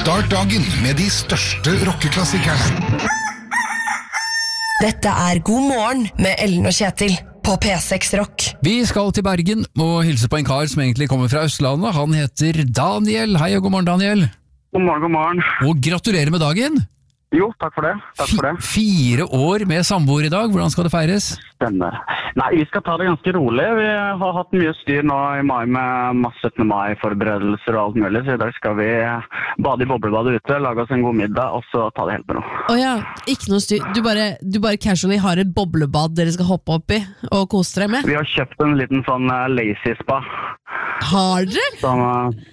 Start dagen med de største rockeklassikerne. Dette God morgen med Ellen og Kjetil på P6 Rock. Vi skal til Bergen og hilse på en kar som egentlig kommer fra Østlandet. Han heter Daniel. Hei og god morgen, Daniel. God morgen, god morgen. Og gratulerer med dagen. Jo, takk for det. 4 år med samboer I dag. Hvordan skal det feires? Stemmer. Nei, vi skal ta det ganske rolig. Vi har hatt mye styr nå I mai med masse 17. mai-forberedelser og alt mulig, så I dag skal vi bade I boblebadet ute, lage oss en god middag, og så ta det helt med noe. Åja, ikke noe styr. Du bare casually har et boblebad dere skal hoppe opp I og kose dere med? Vi har kjøpt en liten sånn lazy spa. Har dere? Som,